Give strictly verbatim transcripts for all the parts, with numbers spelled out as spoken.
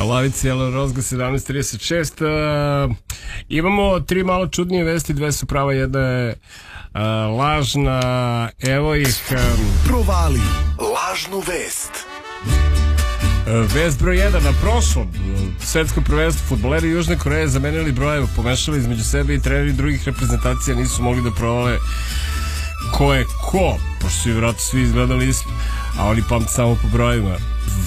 Lavici Jelena Rozga sedamnaest trideset šest. Uh, imamo tri malo čudnije vesti, dve su prava, jedna je uh, lažna. Evo ih. Um, Provali lažnu vest. Uh, vest broj jedan. Na prošlom svetskom prvenstvu fudbaleri Južne Koreje zamenili brojeve, pomešali između sebe i treneri drugih reprezentacija nisu mogli da provale ko je ko, pošto su i vjerojatno svi izgledali isto, a oni pamte samo po brojima.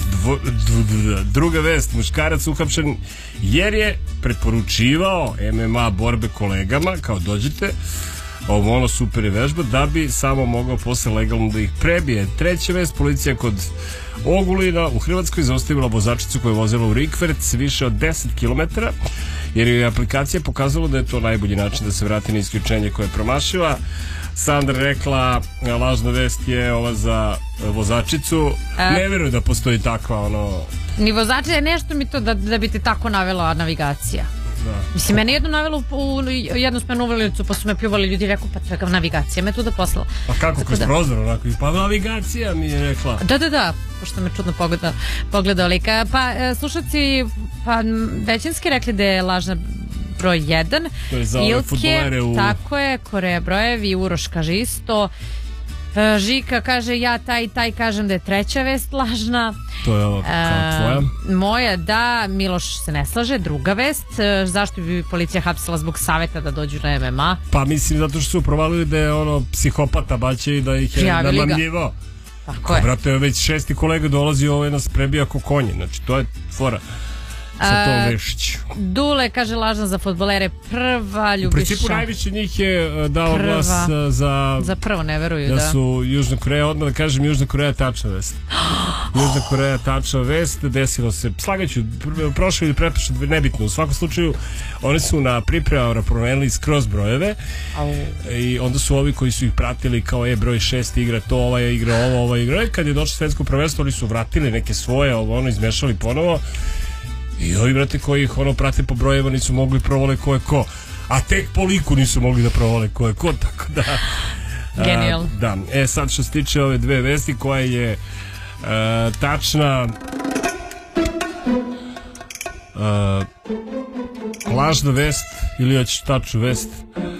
Druga vest, muškarac uhapšen jer je preporučivao em em a borbe kolegama, kao dođite, ovo ono super je vežba, da bi samo mogao posle legalno da ih prebije. Treća vest, policija kod Ogulina u Hrvatskoj zaustavila vozačicu koja je vozila u rikverc više od deset kilometara, jer je aplikacija pokazala da je to najbolji način da se vrati na isključenje koje je promašila. Sandra rekla, lažna vest je ova za vozačicu. A... ne verujem da postoji takva ono... Ni vozačica je nešto mi to da, da bi te tako navela navigacija. Da. Mislim, mene jedno navelo u, u jednu smenu ulicu, pa su me pljuvali ljudi i rekao, pa čekam, navigacija me tu da poslala. Pa kako, kroz da... prozor onako, pa navigacija mi je rekla. Da, da, da, pošto me čudno pogleda, pogledali. Pa slušalci, pa većinski rekli da je lažna broj jedan. To je za ove fudbalere u... Tako je, Koreja brojevi, Uroš kaže isto. Žika kaže ja taj taj kažem da je treća vest lažna. To je ovo kao tvoja. E, moja da, Miloš se ne slaže. Druga vest, zašto bi policija hapsila zbog saveta da dođu na em em a? Pa mislim zato što su provalili da je ono psihopata baće i da ih je namamljivao. Tako je. Brate, već šesti kolega dolazi, ovo je nas prebija ko konje. Znači to je fora. Sa tom Vešiću. Dule kaže lažna za fudbalere, prva Ljubiša. U principu najviše njih je dao prva. Glas za... Za prvo ne veruju, da. Da su Južna Koreja, odmah da kažem Južna Koreja tačna vest. Južna Koreja tačna vest, desilo se, slagaću, prošlo ili pretpošlo, nebitno, u svakom slučaju oni su na pripremama promenili skroz brojeve. Au. I onda su ovi koji su ih pratili kao je broj šest igra to, ovaj igra ovo, ovaj igra. Kad je došlo svetsko prvenstvo, oni su vratili neke svoje, ono izmešali ponovo. I ovi brate koji ih ono prate po brojeva nisu mogli provale ko je ko, a tek po liku nisu mogli da provale ko je ko, tako da genijal. Da, e sad što se tiče ove dve vesti koja je a, tačna a, lažna vest ili hoćeš tačnu vest.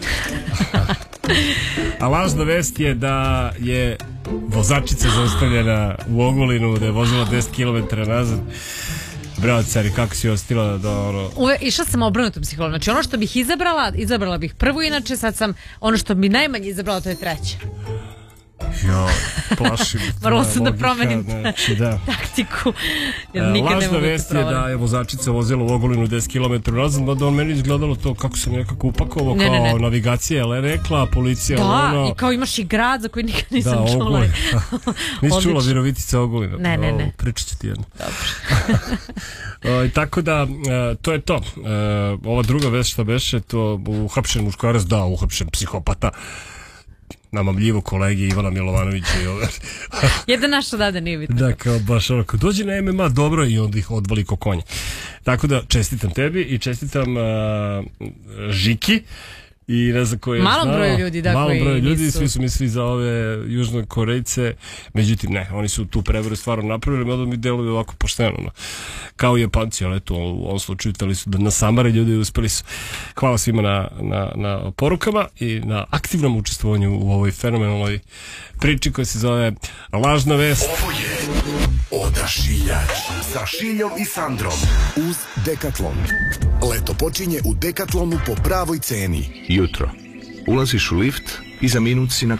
A lažna vest je da je vozačica zaustavljena u Ogulinu, da je vozila deset kilometara nazad. Bravo, cari, kako si ostila da ono... Uve, išla sam obrnutom psihologom. Znači ono što bih izabrala, izabrala bih prvu, inače sad sam, ono što bi najmanje izabrala, to je treća. Jo, plašim. Morala sam da promenim znači, da. taktiku. Jer e, nikad lažna ne vest je da je vozačica vozila u Ogulinu deset kilometara nazad, da on meni izgledalo to kako sam nekako upakovao kao ne, ne. navigacija, ali rekla, policija. Da, ono... i kao imaš i grad za koji nikad nisam da, čula. Ogulin. Nisi čula Virovitica Ogulina? Ne, ne, ne. Pričat ću ti jedno. Dobro. I tako da, to je to. Ova druga vest što beše, to uhapšen muškarac, da, uhapšen psihopata. Namamljivo kolegi Ivana Milovanovića i ove. Jedan naš odavde nije bitno. Da, kao baš ono, kao dođe na em em a dobro i onda ih odvali ko konje. Tako da čestitam tebi i čestitam uh, Žiki i ne znam koji je malom broju ljudi, da, malom broju ljudi, nisu... svi su mislili za ove Južne Korejce, međutim ne, oni su tu prevaru stvarno napravili, onda mi deluju ovako pošteno, no. Kao i Japanci, ali eto, u ovom slučaju tali su da nasamare ljudi i uspeli su. Hvala svima na, na, na porukama i na aktivnom učestvovanju u ovoj fenomenalnoj priči koja se zove Lažna vest. Ovo je Odašiljač sa Šiljom i Sandrom uz Decathlon. Leto počinje u Decathlonu po pravoj ceni. Jutro. Ulaziš u lift i za minut si na